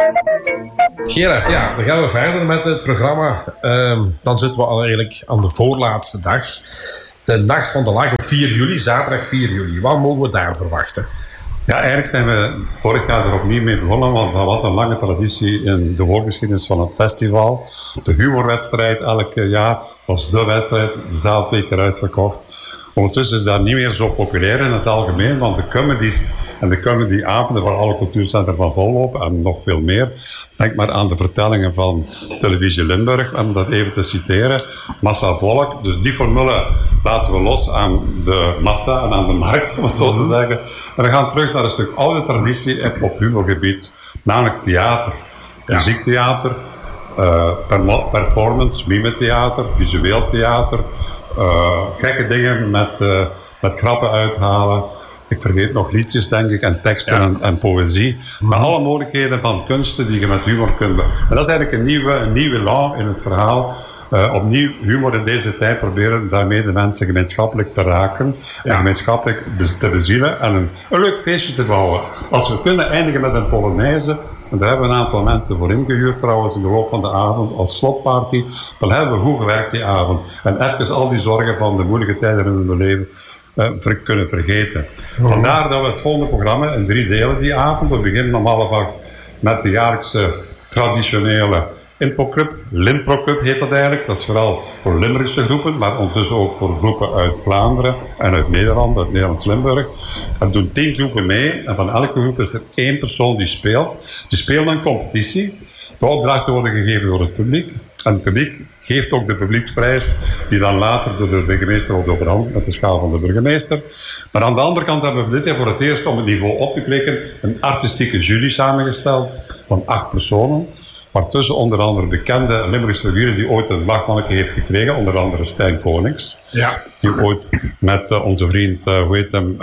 Gerard, ja, dan gaan we verder met het programma. Dan zitten we al eigenlijk aan de voorlaatste dag. De Nacht van de Lach op 4 juli, zaterdag 4 juli. Wat mogen we daar verwachten? Ja, eigenlijk zijn we vorig jaar er opnieuw mee begonnen, want dat was een lange traditie in de voorgeschiedenis van het festival. De humorwedstrijd elk jaar was de wedstrijd, de zaal 2 keer uitverkocht. Ondertussen is dat niet meer zo populair in het algemeen, want de comedies en de comedyavonden waar alle cultuurcentra van vollopen en nog veel meer. Denk maar aan de vertellingen van Televisie Limburg, om dat even te citeren. Massa volk, dus die formule laten we los aan de massa en aan de markt, om het zo te zeggen. En we gaan terug naar een stuk oude traditie op humorgebied, namelijk theater. Ja. Muziektheater, performance, mimetheater, visueel theater. Gekke dingen met grappen uithalen. Ik vergeet nog liedjes, denk ik, en teksten en poëzie. Maar alle mogelijkheden van kunsten die je met humor kunt... En dat is eigenlijk een nieuwe law in het verhaal. Opnieuw humor in deze tijd proberen daarmee de mensen gemeenschappelijk te raken. En gemeenschappelijk te bezielen en een leuk feestje te bouwen. Als we kunnen eindigen met een Polonaise, en daar hebben we een aantal mensen voor ingehuurd trouwens in de loop van de avond als slotparty, dan hebben we goed gewerkt die avond. En even al die zorgen van de moeilijke tijden in hun leven kunnen vergeten. Vandaar dat we het volgende programma in 3 delen die avond. We beginnen om 7:30 met de jaarlijkse traditionele Impro-club. Limpro-club heet dat eigenlijk. Dat is vooral voor Limburgse groepen, maar ondertussen ook voor groepen uit Vlaanderen en uit Nederland, uit Nederlands-Limburg. Er doen 10 groepen mee en van elke groep is er 1 persoon die speelt. Die spelen een competitie. De opdrachten worden gegeven door het publiek. En het publiek geeft ook de publieksprijs, die dan later door de burgemeester wordt overhandigd met de schaal van de burgemeester. Maar aan de andere kant hebben we dit jaar voor het eerst, om het niveau op te klikken, een artistieke jury samengesteld van 8 personen. Waartussen onder andere bekende Limburgse figuren die ooit een lachmannetje heeft gekregen, onder andere Stijn Konings. Ja. Die ooit met onze vriend, hoe heet hem...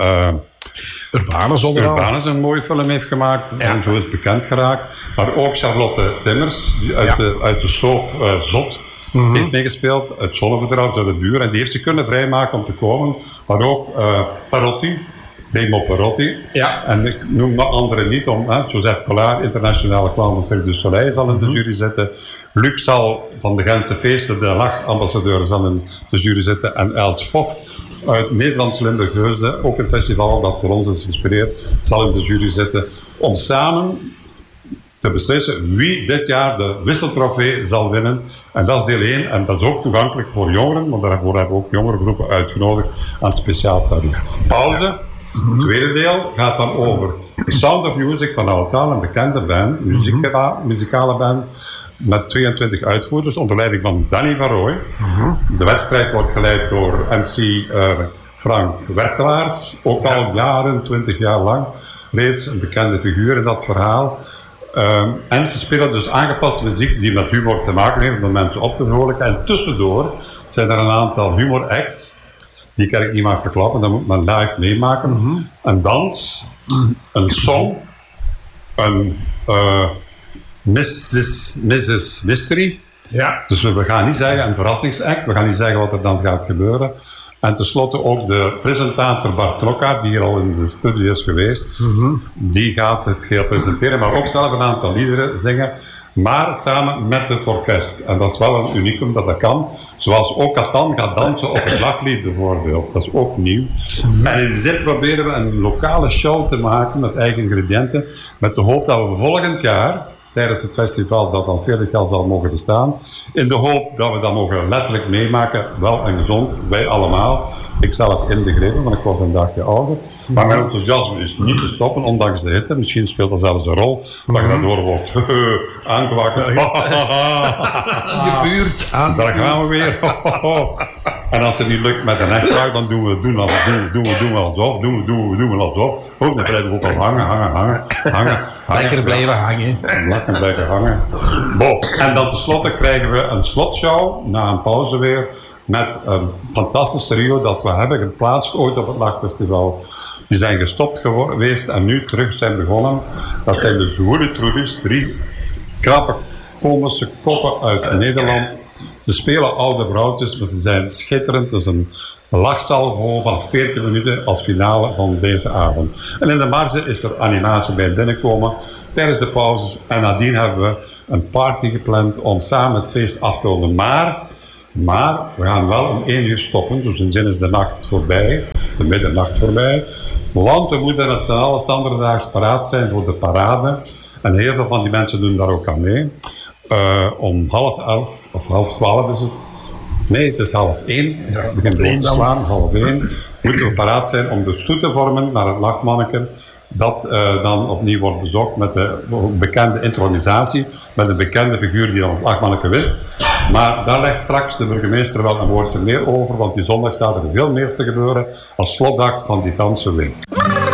Urbanus een mooie film heeft gemaakt en zo is bekend geraakt. Maar ook Charlotte Timmers, die uit de soap Zot heeft meegespeeld, uit Zonnevertrouwen, uit de buur. En die heeft ze kunnen vrijmaken om te komen. Maar ook Parotti, Bemo Parotti. Ja. En ik noem nog anderen niet, Joseph Collard, internationale clown van Cirque du Soleil, zal in de jury zitten. Luc zal van de Gentse feesten, de lachambassadeur, zal in de jury zitten. En Els Fof uit Nederlands-Limburg-Heusden, ook een festival dat voor ons is geïnspireerd, zal in de jury zitten om samen te beslissen wie dit jaar de wisseltrofee zal winnen. En dat is deel 1 en dat is ook toegankelijk voor jongeren, want daarvoor hebben we ook jongere groepen uitgenodigd aan speciaal tarief. Pauze. Het tweede deel gaat dan over The Sound of Music van Altaal, een bekende band, muzikale band, met 22 uitvoerders onder leiding van Danny van Rooij. De wedstrijd wordt geleid door MC Frank Werkelaars, ook al jaren, 20 jaar lang, reeds een bekende figuur in dat verhaal. En ze spelen dus aangepaste muziek die met humor te maken heeft om mensen op te vrolijken. En tussendoor zijn er een aantal humor acts, die kan ik niet maar verklappen, dat moet men live meemaken. Een dans, een song, een Mrs. Mystery. Ja. Dus we gaan niet zeggen een verrassingsact, we gaan niet zeggen wat er dan gaat gebeuren. En tenslotte ook de presentator Bart Klokkaert, die hier al in de studio is geweest, die gaat het geheel presenteren, maar ook zelf een aantal liederen zingen, maar samen met het orkest. En dat is wel een unicum dat kan. Zoals ook Catan gaat dansen op het lachlied bijvoorbeeld. Dat is ook nieuw. En in die zin proberen we een lokale show te maken met eigen ingrediënten, met de hoop dat we volgend jaar, tijdens het festival dat dan 40 jaar zal mogen bestaan, in de hoop dat we dat mogen letterlijk meemaken, wel en gezond, wij allemaal. Ik zelf inbegrepen, want ik was een dagje ouder. Maar mijn enthousiasme is niet te stoppen, ondanks de hitte. Misschien speelt dat zelfs een rol, dat je daardoor wordt aangewakkerd. Gevuurd. Daar gaan we weer. En als het niet lukt met een echtpaar, dan doen we alsof. Ook, dan blijven we ook al hangen. Lekker blijven hangen. Lekker blijven hangen. En dan tenslotte krijgen we een slotshow, na een pauze weer, met een fantastisch trio dat we hebben geplaatst ooit op het Lachfestival. Die zijn gestopt geweest en nu terug zijn begonnen. Dat zijn de Zwoele Troeders, 3 krappe komische koppen uit Nederland. Ze spelen oude vrouwtjes, maar ze zijn schitterend. Het is een lachsalvo van 40 minuten als finale van deze avond. En in de marge is er animatie bij binnenkomen. tijdens de pauzes. En nadien hebben we een party gepland om samen het feest af te ronden. Maar we gaan wel om 1 uur stoppen, dus in zin is de nacht voorbij, de middernacht voorbij. Want we moeten met z'n allen standaardaags paraat zijn voor de parade. En heel veel van die mensen doen daar ook aan mee. Om 10:30 of 11:30 is het. Nee, het is 12:30. Het begint door te slaan, 12:30. Moeten we paraat zijn om de stoet te vormen naar het Lachmanneken. Dat dan opnieuw wordt bezocht met de bekende intronisatie. Met een bekende figuur die dan het Lachmanneken wint. Maar daar legt straks de burgemeester wel een woordje meer over. Want die zondag staat er veel meer te gebeuren als slotdag van die ganse week.